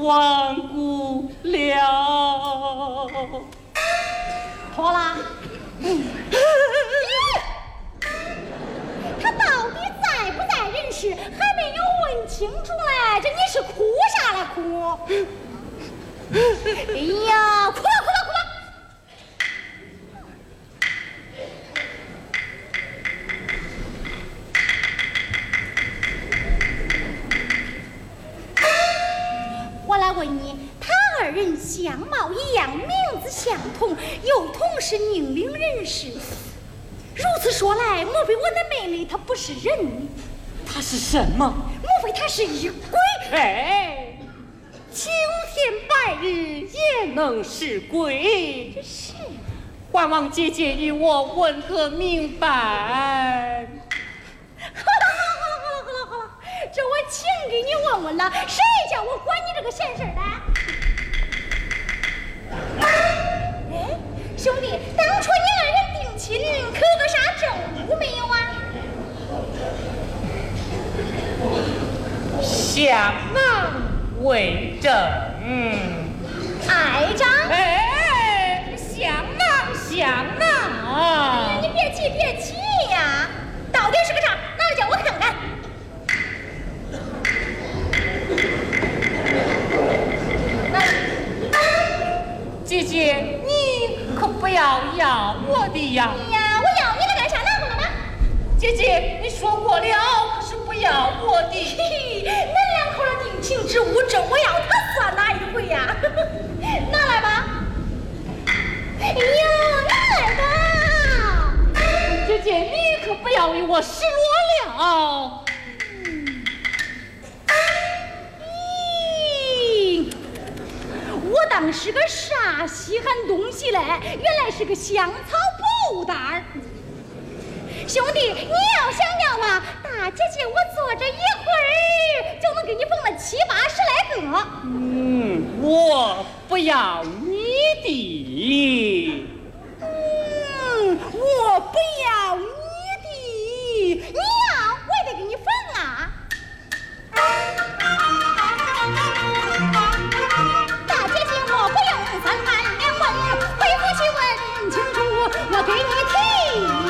光顾了。 好啦，他到底在不在人世，还没有问清楚嘞。这你是哭啥了哭？哎呀，哭了哭了哭了！我来问你，他二人相貌一样，名字相同，又同是宁陵人士。如此说来，莫非我的妹妹她不是人？ 她是什么？ 莫非她是一鬼？ 哎，青天白日也能是鬼。 是。 还望姐姐与我问个明白。 好了，这我请给你问问了，谁叫我管你这个闲事儿的？哎，兄弟，当初你二人定亲，可有个啥证物没有啊？ 相囊为证。 爱章？ 哎，相囊啊！ 哎呀，你别急呀，到底是个啥？拿来叫我看看。 姐姐，你可不要我的呀！ 哎呀，我要你了干啥？拿过来吗？ 姐姐，你说过了，可是不要我的。 嘿嘿，恁两口的定情之物，这我要他算哪一回呀？拿来吧。哎呀，拿来吧。 姐姐，你可不要为我失落了。 我当是个啥稀罕东西嘞？原来是个香草布袋儿。兄弟，你要想要啊，大姐姐我坐着一会儿就能给你缝了70-80来个。 我不要你的。